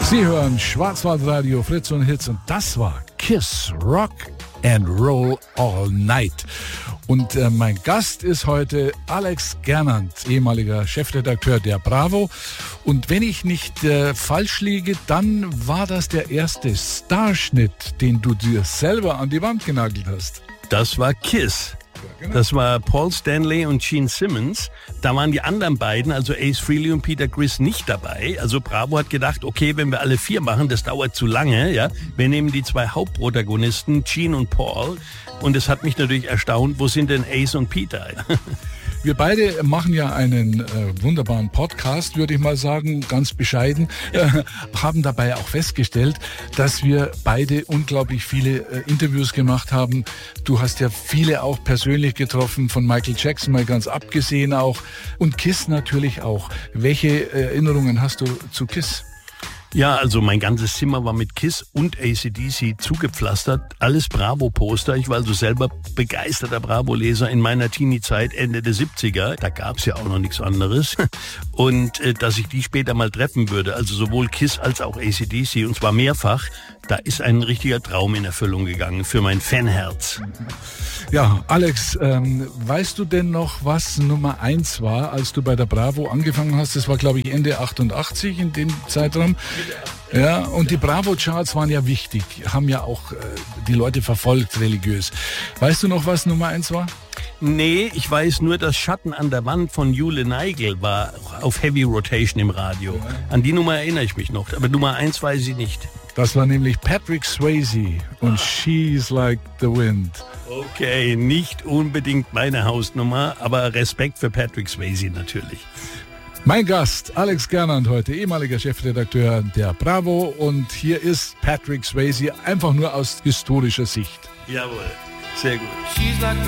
Sie hören Schwarzwaldradio, Fritz und Hits und das war Kiss Rock and Roll All Night. Und mein Gast ist heute Alex Gernand, ehemaliger Chefredakteur der Bravo. Und wenn ich nicht falsch liege, dann war das der erste Starschnitt, den du dir selber an die Wand genagelt hast. Das war Kiss. Genau. Das war Paul Stanley und Gene Simmons. Da waren die anderen beiden, also Ace Frehley und Peter Criss, nicht dabei. Also Bravo hat gedacht, okay, wenn wir alle 4 machen, das dauert zu lange. Ja, wir nehmen die 2 Hauptprotagonisten, Gene und Paul. Und es hat mich natürlich erstaunt, wo sind denn Ace und Peter? Wir beide machen ja einen wunderbaren Podcast, würde ich mal sagen, ganz bescheiden, haben dabei auch festgestellt, dass wir beide unglaublich viele Interviews gemacht haben. Du hast ja viele auch persönlich getroffen, von Michael Jackson mal ganz abgesehen auch und Kiss natürlich auch. Welche Erinnerungen hast du zu Kiss? Ja, also mein ganzes Zimmer war mit Kiss und AC/DC zugepflastert. Alles Bravo-Poster. Ich war also selber begeisterter Bravo-Leser in meiner Teenie-Zeit, Ende der 70er. Da gab's ja auch noch nichts anderes. Und dass ich die später mal treffen würde, also sowohl Kiss als auch AC/DC, und zwar mehrfach, da ist ein richtiger Traum in Erfüllung gegangen für mein Fanherz. Ja, Alex, weißt du denn noch, was Nummer 1 war, als du bei der Bravo angefangen hast? Das war, glaube ich, Ende 88 in dem Zeitraum. Ja, und die Bravo-Charts waren ja wichtig, haben ja auch die Leute verfolgt, religiös. Weißt du noch, was Nummer 1 war? Nee, ich weiß nur, dass Schatten an der Wand von Jule Neigel war auf Heavy Rotation im Radio. Ja. An die Nummer erinnere ich mich noch, aber Nummer 1 weiß ich nicht. Das war nämlich Patrick Swayze und She's Like the Wind. Okay, nicht unbedingt meine Hausnummer, aber Respekt für Patrick Swayze natürlich. Mein Gast, Alex Gernand heute, ehemaliger Chefredakteur der Bravo, und hier ist Patrick Swayze einfach nur aus historischer Sicht. Jawohl, sehr gut. She's like